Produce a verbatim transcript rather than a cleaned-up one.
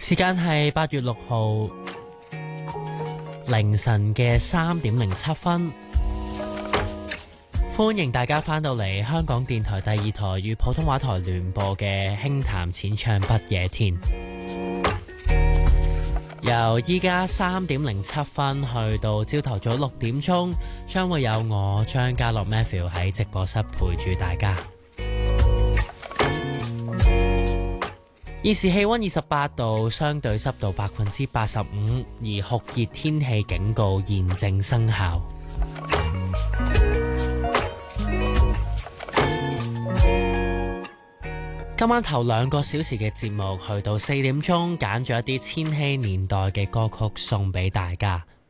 時間係八月六號凌晨嘅三點零七分，歡迎大家返到嚟香港電台第二台與普通話台聯播嘅輕談淺唱不夜天。由依家三點零七分去到朝頭早六點鐘，將會有我張家樂 Matthew 喺直播室陪住大家。現時氣溫二十八度，相對濕度百分之八十五，而酷熱天氣警告現正生效。今晚頭兩個小時嘅節目，去到四點鐘，揀咗一啲千禧年代嘅歌曲送俾大家。